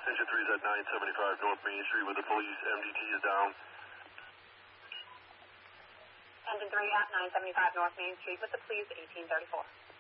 Engine 3 is at 975 North Main Street with the police. MDT is down. Engine 3 at 975 North Main Street with the police, 1834.